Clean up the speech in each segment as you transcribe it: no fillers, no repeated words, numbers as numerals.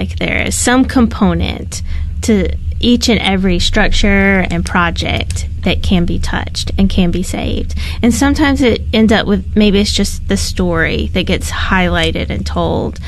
like there is some component to each and every structure and project that can be touched and can be saved. And sometimes it ends up with maybe it's just the story that gets highlighted and told.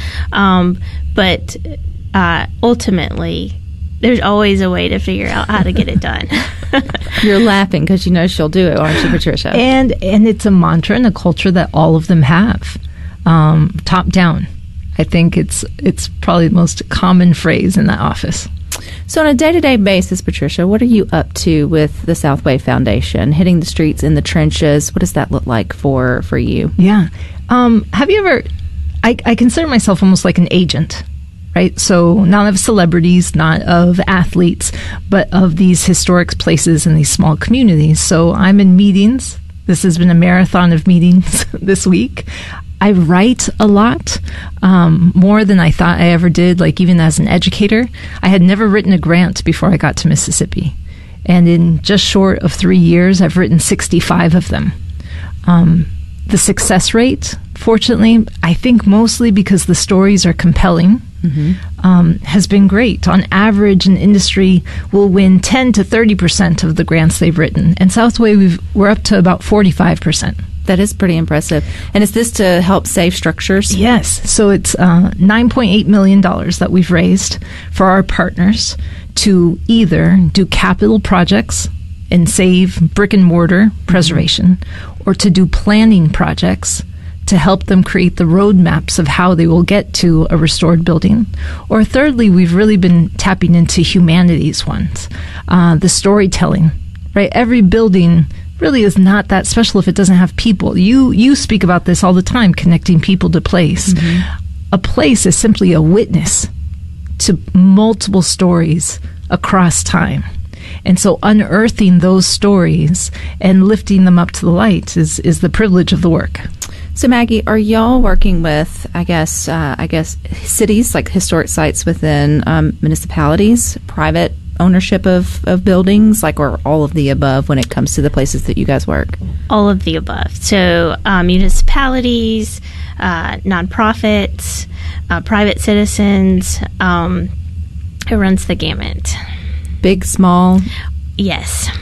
But ultimately, there's always a way to figure out how to get it done. You're laughing because you know she'll do it, aren't you, Patricia? And it's a mantra and a culture that all of them have, top down. I think it's probably the most common phrase in that office. So on a day-to-day basis, Patricia, what are you up to with the Southway Foundation? Hitting the streets, in the trenches, what does that look like for you? Yeah. Have you ever... I consider myself almost like an agent, right? So not of celebrities, not of athletes, but of these historic places and these small communities. So I'm in meetings. This has been a marathon of meetings this week. I write a lot, more than I thought I ever did, like even as an educator. I had never written a grant before I got to Mississippi. And in just short of 3 years, I've written 65 of them. The success rate, fortunately, I think mostly because the stories are compelling, has been great. On average, an industry will win 10 to 30% of the grants they've written. And Southway, we're up to about 45%. That is pretty impressive. And is this to help save structures? Yes. So it's $9.8 million that we've raised for our partners to either do capital projects and save brick and mortar preservation, or to do planning projects to help them create the roadmaps of how they will get to a restored building. Or thirdly, we've really been tapping into humanities ones, the storytelling, right? Every building really is not that special if it doesn't have people. You speak about this all the time, connecting people to place. A place is simply a witness to multiple stories across time. And so unearthing those stories and lifting them up to the light is the privilege of the work. So Maggie, are y'all working with, I guess, cities, like historic sites within municipalities, private ownership of buildings, like, or all of the above when it comes to the places that you guys work? All of the above. So municipalities, nonprofits, private citizens, it runs the gamut. Big, small? Yes.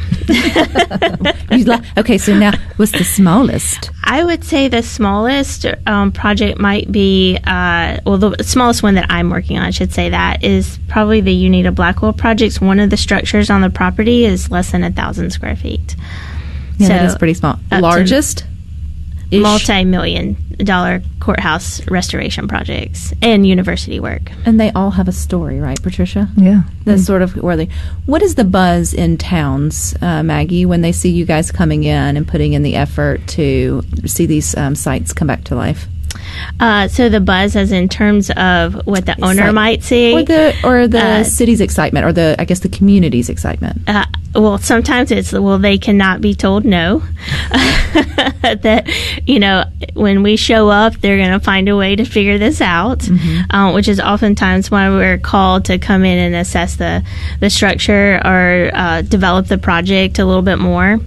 Okay, so now what's the smallest? I would say the smallest project might be, the smallest one that I'm working on, I should say that, is probably the Unita Blackwell projects. One of the structures on the property is less than 1,000 square feet. Yeah, so that is pretty small. Largest? Multi-million-dollar courthouse restoration projects and university work. And they all have a story, right, Patricia? Yeah. That's sort of where they... What is the buzz in towns, Maggie, when they see you guys coming in and putting in the effort to see these sites come back to life? So the buzz, as in terms of what the owner might see, or the city's excitement, or the community's excitement. Well, sometimes it's they cannot be told no. That when we show up, they're going to find a way to figure this out, which is oftentimes why we're called to come in and assess the structure or develop the project a little bit more.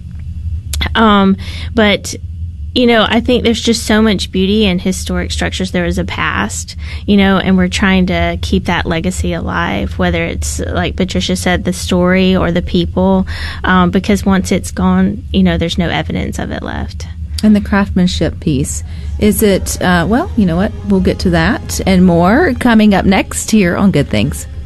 But I think there's just so much beauty in historic structures. There is a past, and we're trying to keep that legacy alive, whether it's, like Patricia said, the story or the people, because once it's gone, there's no evidence of it left. And the craftsmanship piece, is it, well, you know what? We'll get to that and more coming up next here on Good Things.